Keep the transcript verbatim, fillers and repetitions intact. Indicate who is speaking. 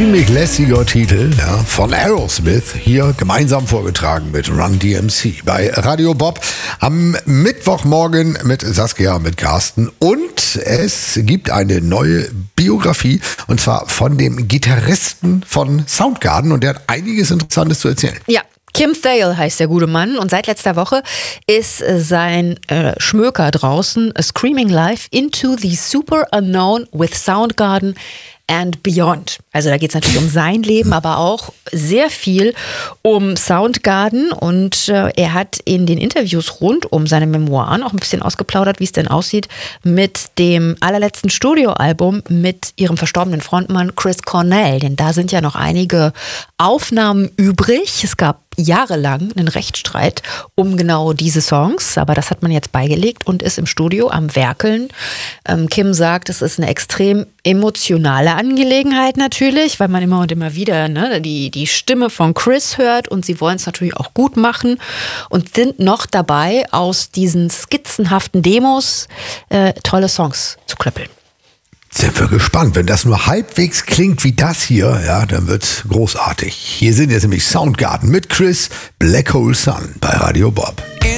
Speaker 1: ziemlich lässiger Titel, ja, von Aerosmith, hier gemeinsam vorgetragen mit Run D M C bei Radio Bob am Mittwochmorgen mit Saskia, mit Carsten, und es gibt eine neue Biografie, und zwar von dem Gitarristen von Soundgarden, und der hat einiges Interessantes zu erzählen.
Speaker 2: Ja. Kim Thale heißt der gute Mann, und seit letzter Woche ist sein äh, Schmöker draußen, A Screaming Life into the Super Unknown with Soundgarden and Beyond. Also da geht es natürlich um sein Leben, aber auch sehr viel um Soundgarden, und äh, er hat in den Interviews rund um seine Memoiren auch ein bisschen ausgeplaudert, wie es denn aussieht mit dem allerletzten Studioalbum mit ihrem verstorbenen Frontmann Chris Cornell, denn da sind ja noch einige Aufnahmen übrig. Es gab jahrelang einen Rechtsstreit um genau diese Songs, aber das hat man jetzt beigelegt und ist im Studio am Werkeln. Ähm, Kim sagt, es ist eine extrem emotionale Angelegenheit natürlich, weil man immer und immer wieder ne, die, die Stimme von Chris hört, und sie wollen es natürlich auch gut machen und sind noch dabei, aus diesen skizzenhaften Demos äh, tolle Songs zu klöppeln.
Speaker 1: Sind wir gespannt. Wenn das nur halbwegs klingt wie das hier, ja, dann wird's großartig. Hier sind jetzt nämlich Soundgarden mit Chris, Black Hole Sun bei Radio Bob.